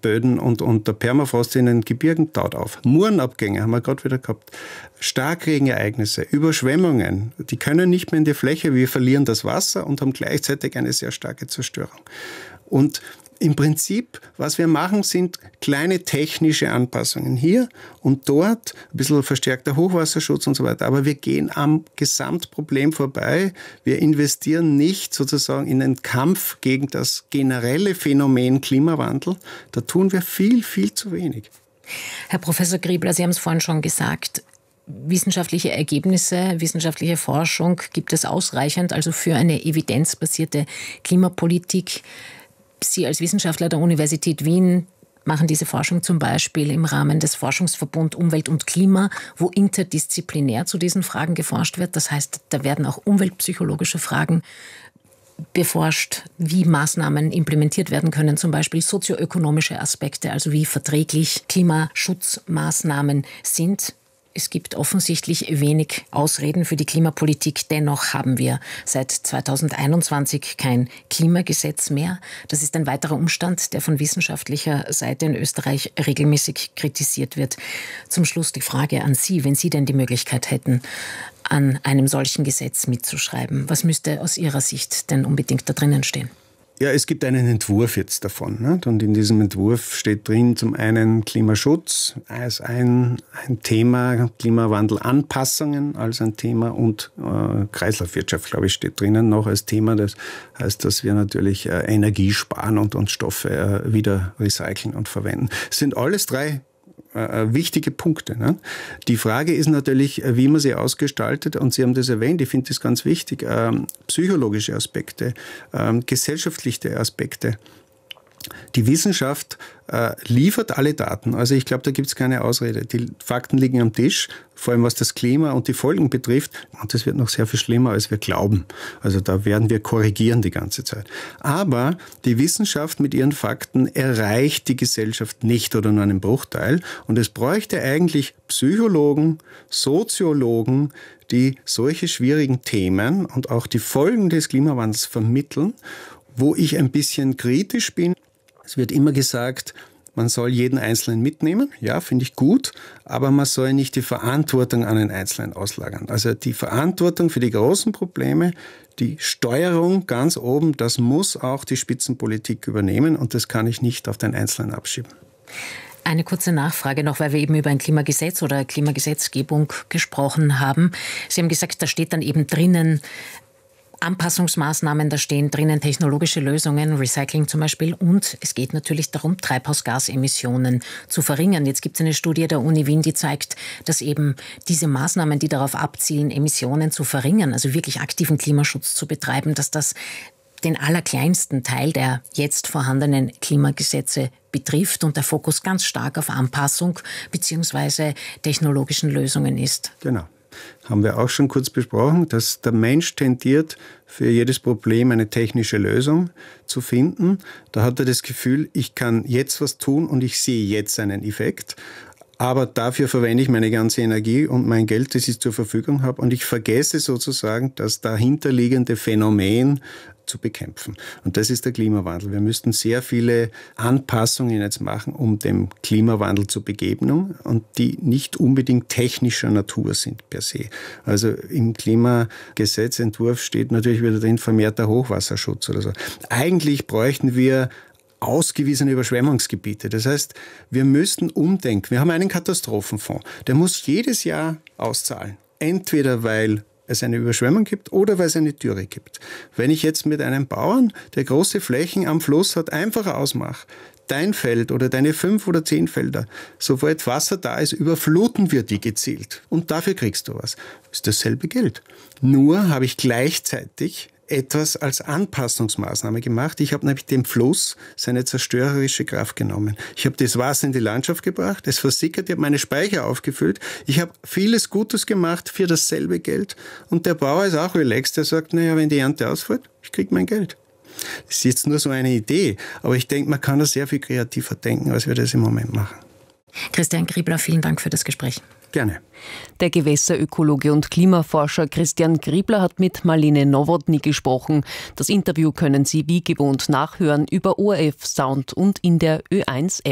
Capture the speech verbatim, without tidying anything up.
Erdböden und, und der Permafrost in den Gebirgen taut auf. Murenabgänge haben wir gerade wieder gehabt. Starkregenereignisse, Überschwemmungen, die können nicht mehr in die Fläche. Wir verlieren das Wasser und haben gleichzeitig eine sehr starke Zerstörung. Und im Prinzip, was wir machen, sind kleine technische Anpassungen hier und dort, ein bisschen verstärkter Hochwasserschutz und so weiter. Aber wir gehen am Gesamtproblem vorbei. Wir investieren nicht sozusagen in den Kampf gegen das generelle Phänomen Klimawandel. Da tun wir viel, viel zu wenig. Herr Professor Griebler, Sie haben es vorhin schon gesagt, wissenschaftliche Ergebnisse, wissenschaftliche Forschung gibt es ausreichend, also für eine evidenzbasierte Klimapolitik. Sie als Wissenschaftler der Universität Wien machen diese Forschung zum Beispiel im Rahmen des Forschungsverbund Umwelt und Klima, wo interdisziplinär zu diesen Fragen geforscht wird. Das heißt, da werden auch umweltpsychologische Fragen beforscht, wie Maßnahmen implementiert werden können, zum Beispiel sozioökonomische Aspekte, also wie verträglich Klimaschutzmaßnahmen sind. Es gibt offensichtlich wenig Ausreden für die Klimapolitik. Dennoch haben wir seit zweitausendeinundzwanzig kein Klimagesetz mehr. Das ist ein weiterer Umstand, der von wissenschaftlicher Seite in Österreich regelmäßig kritisiert wird. Zum Schluss die Frage an Sie, wenn Sie denn die Möglichkeit hätten, an einem solchen Gesetz mitzuschreiben. Was müsste aus Ihrer Sicht denn unbedingt da drinnen stehen? Ja, es gibt einen Entwurf jetzt davon. Nicht? Und in diesem Entwurf steht drin zum einen Klimaschutz als ein, ein Thema, Klimawandelanpassungen als ein Thema und äh, Kreislaufwirtschaft, glaube ich, steht drinnen noch als Thema. Das heißt, dass wir natürlich äh, Energie sparen und, und Stoffe äh, wieder recyceln und verwenden. Es sind alles drei wichtige Punkte. Ne? Die Frage ist natürlich, wie man sie ausgestaltet, und Sie haben das erwähnt, ich finde das ganz wichtig, ähm, psychologische Aspekte, ähm, gesellschaftliche Aspekte. Die Wissenschaft äh, liefert alle Daten. Also ich glaube, da gibt es keine Ausrede. Die Fakten liegen am Tisch, vor allem was das Klima und die Folgen betrifft. Und das wird noch sehr viel schlimmer, als wir glauben. Also da werden wir korrigieren die ganze Zeit. Aber die Wissenschaft mit ihren Fakten erreicht die Gesellschaft nicht oder nur einen Bruchteil. Und es bräuchte eigentlich Psychologen, Soziologen, die solche schwierigen Themen und auch die Folgen des Klimawandels vermitteln, wo ich ein bisschen kritisch bin. Es wird immer gesagt, man soll jeden Einzelnen mitnehmen. Ja, finde ich gut. Aber man soll nicht die Verantwortung an den Einzelnen auslagern. Also die Verantwortung für die großen Probleme, die Steuerung ganz oben, das muss auch die Spitzenpolitik übernehmen. Und das kann ich nicht auf den Einzelnen abschieben. Eine kurze Nachfrage noch, weil wir eben über ein Klimagesetz oder Klimagesetzgebung gesprochen haben. Sie haben gesagt, da steht dann eben drinnen, Anpassungsmaßnahmen, da stehen drinnen technologische Lösungen, Recycling zum Beispiel, und es geht natürlich darum, Treibhausgasemissionen zu verringern. Jetzt gibt es eine Studie der Uni Wien, die zeigt, dass eben diese Maßnahmen, die darauf abzielen, Emissionen zu verringern, also wirklich aktiven Klimaschutz zu betreiben, dass das den allerkleinsten Teil der jetzt vorhandenen Klimagesetze betrifft und der Fokus ganz stark auf Anpassung bzw. technologischen Lösungen ist. Genau. Haben wir auch schon kurz besprochen, dass der Mensch tendiert, für jedes Problem eine technische Lösung zu finden. Da hat er das Gefühl, ich kann jetzt was tun und ich sehe jetzt einen Effekt. Aber dafür verwende ich meine ganze Energie und mein Geld, das ich zur Verfügung habe. Und ich vergesse sozusagen das dahinterliegende Phänomen zu bekämpfen. Und das ist der Klimawandel. Wir müssten sehr viele Anpassungen jetzt machen, um dem Klimawandel zu begegnen, und die nicht unbedingt technischer Natur sind per se. Also im Klimagesetzentwurf steht natürlich wieder drin vermehrter Hochwasserschutz oder so. Eigentlich bräuchten wir ausgewiesene Überschwemmungsgebiete. Das heißt, wir müssten umdenken. Wir haben einen Katastrophenfonds. Der muss jedes Jahr auszahlen. Entweder weil es eine Überschwemmung gibt oder weil es eine Dürre gibt. Wenn ich jetzt mit einem Bauern, der große Flächen am Fluss hat, einfacher ausmache, dein Feld oder deine fünf oder zehn Felder, sobald Wasser da ist, überfluten wir die gezielt. Und dafür kriegst du was. Das ist dasselbe Geld. Nur habe ich gleichzeitig etwas als Anpassungsmaßnahme gemacht. Ich habe nämlich dem Fluss seine zerstörerische Kraft genommen. Ich habe das Wasser in die Landschaft gebracht, es versickert, ich habe meine Speicher aufgefüllt. Ich habe vieles Gutes gemacht für dasselbe Geld. Und der Bauer ist auch relaxed, der sagt, naja, wenn die Ernte ausfällt, ich kriege mein Geld. Das ist jetzt nur so eine Idee, aber ich denke, man kann da sehr viel kreativer denken, als wir das im Moment machen. Christian Griebler, vielen Dank für das Gespräch. Gerne. Der Gewässerökologe und Klimaforscher Christian Griebler hat mit Marlene Nowotny gesprochen. Das Interview können Sie wie gewohnt nachhören über O R F Sound und in der Ö eins App.